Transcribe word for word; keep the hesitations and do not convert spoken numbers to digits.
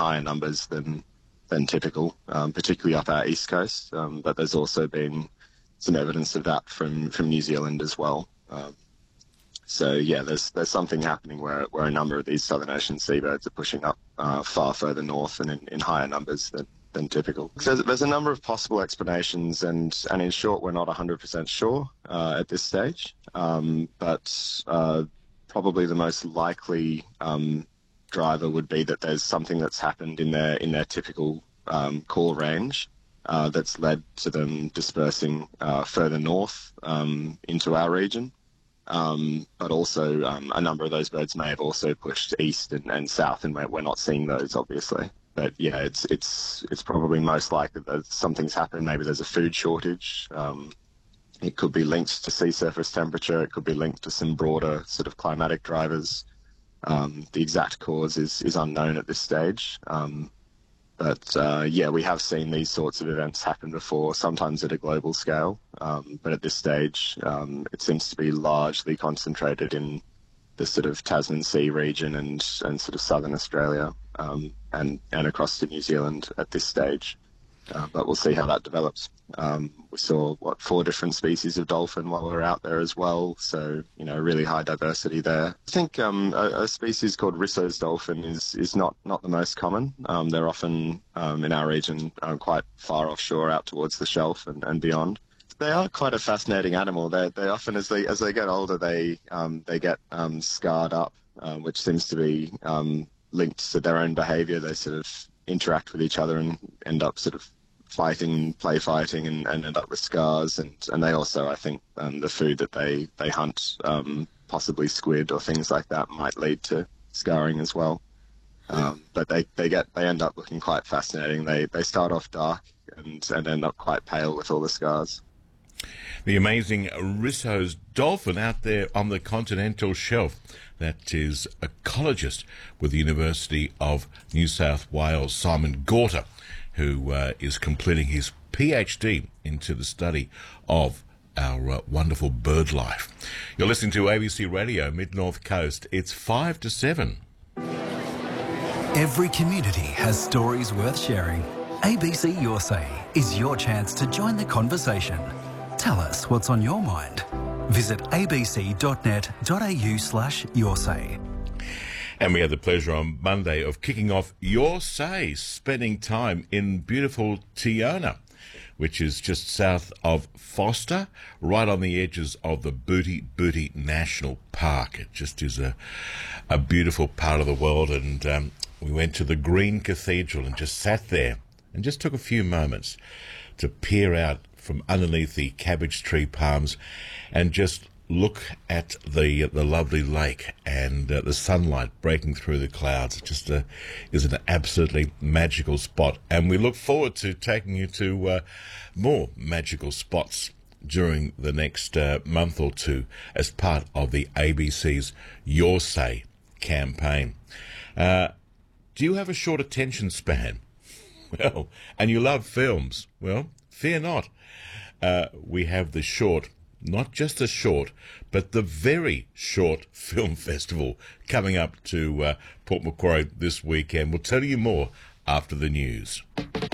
higher numbers than than typical, um, particularly up our east coast. Um, but there's also been some evidence of that from, from New Zealand as well. Um, so yeah, there's there's something happening where where a number of these Southern Ocean seabirds are pushing up uh, far further north and in, in higher numbers than than typical. So there's, there's a number of possible explanations, and and in short, we're not one hundred percent sure uh, at this stage. Um, but uh, probably the most likely um, driver would be that there's something that's happened in their in their typical um, call range uh, that's led to them dispersing uh, further north um, into our region. Um, but also um, a number of those birds may have also pushed east and, and south, and we're, we're not seeing those, obviously. But yeah, it's it's it's probably most likely that something's happened. Maybe there's a food shortage. Um, it could be linked to sea surface temperature. It could be linked to some broader sort of climatic drivers. Um, the exact cause is is unknown at this stage. Um, but uh, yeah, we have seen these sorts of events happen before, sometimes at a global scale. Um, but at this stage, um, it seems to be largely concentrated in the sort of Tasman Sea region and, and sort of southern Australia um, and, and across to New Zealand at this stage. Uh, but we'll see how that develops. Um, we saw, what, four different species of dolphin while we were out there as well. So, you know, really high diversity there. I think um, a, a species called Risso's dolphin is, is not, not the most common. Um, they're often um, in our region uh, quite far offshore out towards the shelf and, and beyond. They are quite a fascinating animal. They they often, as they as they get older, they um, they get um, scarred up, uh, which seems to be um, linked to their own behaviour. They sort of interact with each other and end up sort of fighting, play fighting, and, and end up with scars. And, and they also, I think, um, the food that they they hunt, um, possibly squid or things like that, might lead to scarring as well. Um, but they, they get they end up looking quite fascinating. They they start off dark and, and end up quite pale with all the scars. The amazing Risso's dolphin out there on the continental shelf. That is ecologist with the University of New South Wales, Simon Gorter, who uh, is completing his PhD into the study of our uh, wonderful bird life. You're listening to A B C Radio, Mid-North Coast. It's five to seven. Every community has stories worth sharing. A B C Your Say is your chance to join the conversation. Tell us what's on your mind. Visit abc.net.au slash your say. And we had the pleasure on Monday of kicking off Your Say, spending time in beautiful Tiona, which is just south of Foster, right on the edges of the Booty Booty National Park. It just is a, a beautiful part of the world. And um, we went to the Green Cathedral and just sat there and just took a few moments to peer out from underneath the cabbage tree palms and just look at the the lovely lake and uh, the sunlight breaking through the clouds. It just uh, is an absolutely magical spot, and we look forward to taking you to uh, more magical spots during the next uh, month or two as part of the A B C's Your Say campaign. Uh, do you have a short attention span? Well, and you love films? Well, fear not. Uh, we have the short, not just the short, but the very short film festival coming up to uh, Port Macquarie this weekend. We'll tell you more after the news.